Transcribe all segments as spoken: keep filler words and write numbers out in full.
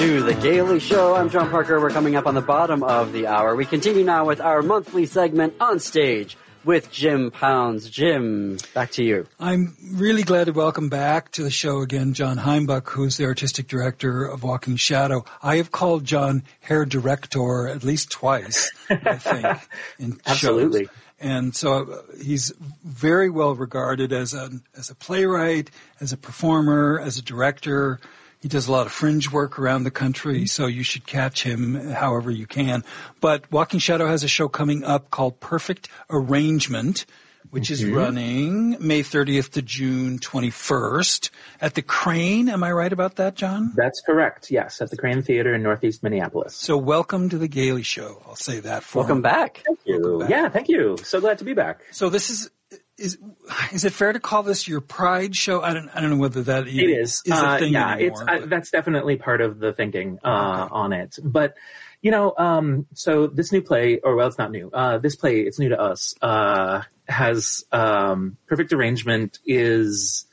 To The Gaily Show. I'm John Parker. We're coming up on the bottom of the hour. We continue now with our monthly segment On Stage with Jim Pounds. Jim, back to you. I'm really glad to welcome back to the show again John Heimbach, who's the artistic director of Walking Shadow. I have called John Herr Director at least twice, I think, in Absolutely. shows. And so uh, he's very well regarded as a, as a playwright, as a performer, as a director. He does a lot of fringe work around the country, so you should catch him however you can. But Walking Shadow has a show coming up called Perfect Arrangement, which mm-hmm. is running May thirtieth to June twenty-first at the Crane. Am I right about that, John? That's correct, yes, at the Crane Theater in Northeast Minneapolis. So welcome to the Gaily Show. I'll say that for Welcome him. back. Thank you. Welcome back. Yeah, thank you. So glad to be back. So this is... Is is it fair to call this your Pride show? I don't I don't know whether that it is. is a uh, thing yeah, anymore. it's uh, that's definitely part of the thinking uh, okay. on it. But you know, um, so this new play, or well, it's not new. Uh, this play, it's new to us. Uh, has um, Perfect Arrangement is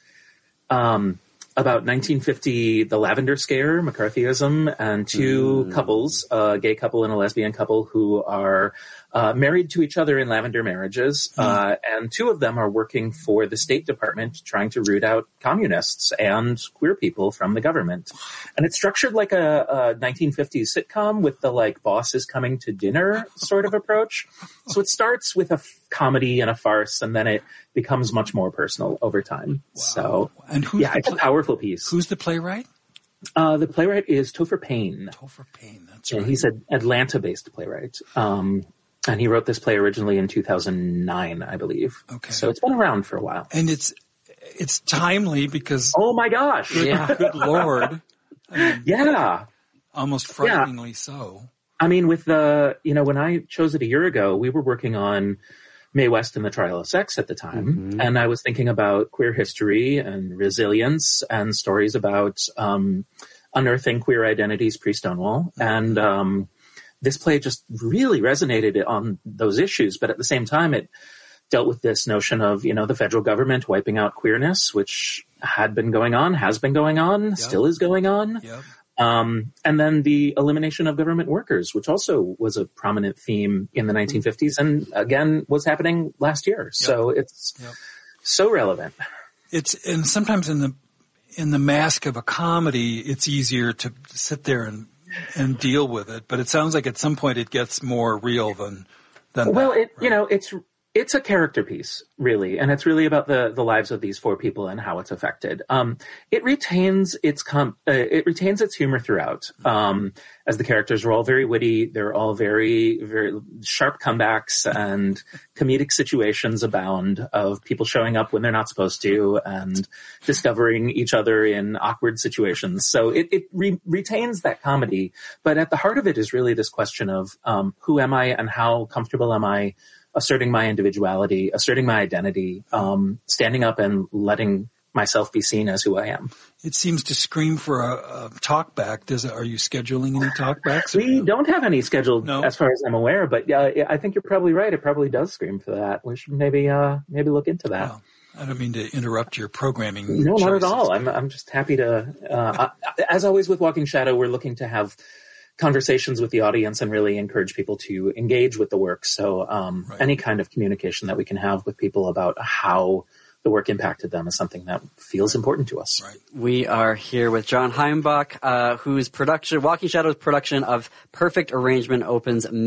um, about nineteen fifty, the Lavender Scare, McCarthyism, and two mm. couples, a gay couple and a lesbian couple, who are Uh, married to each other in lavender marriages, mm. uh, and two of them are working for the State Department trying to root out communists and queer people from the government. And it's structured like a, a nineteen fifties sitcom with the, like, boss is coming to dinner sort of approach. So it starts with a f- comedy and a farce, and then it becomes much more personal over time. Wow. So, and who's yeah, the it's pl- a powerful piece. Who's the playwright? Uh, the playwright is Topher Payne. Topher Payne, that's yeah, right. He's an Atlanta-based playwright. Um, And he wrote this play originally in two thousand nine, I believe. Okay. So it's been around for a while. And it's it's timely because... Oh, my gosh. Good, yeah. good Lord. I mean, yeah. Almost frighteningly yeah. so. I mean, with the, you know, when I chose it a year ago, we were working on Mae West and the Trial of Sex at the time. Mm-hmm. And I was thinking about queer history and resilience and stories about um, unearthing queer identities pre-Stonewall. Mm-hmm. And... Um, this play just really resonated on those issues, but at the same time, it dealt with this notion of, you know, the federal government wiping out queerness, which had been going on, has been going on, yep. still is going on. Yep. Um, and then the elimination of government workers, which also was a prominent theme in the nineteen fifties and, again, was happening last year. Yep. So it's yep. so relevant. It's and sometimes in the in the mask of a comedy, it's easier to sit there and and deal with it, but it sounds like at some point it gets more real than than well that, it right? you know it's it's a character piece, really, and it's really about the the lives of these four people and how it's affected. Um it retains its com uh, it retains its humor throughout, um as the characters are all very witty. They're all very very sharp comebacks, and comedic situations abound of people showing up when they're not supposed to and discovering each other in awkward situations. So it, it re- retains that comedy, but at the heart of it is really this question of um, who am I and how comfortable am I asserting my individuality, asserting my identity, um, standing up and letting myself be seen as who I am. It seems to scream for a, a talk back. Does it, are you scheduling any talk backs? We don't have any scheduled, no? as far as I'm aware, but uh, I think you're probably right. It probably does scream for that. We should maybe uh, maybe look into that. Wow. I don't mean to interrupt your programming. No, choices. not at all. I'm I'm just happy to. Uh, as always with Walking Shadow, we're looking to have conversations with the audience and really encourage people to engage with the work. So um, right. any kind of communication that we can have with people about how the work impacted them is something that feels important to us. Right. We are here with John Heimbach, uh, whose production, Walking Shadow's production of Perfect Arrangement opens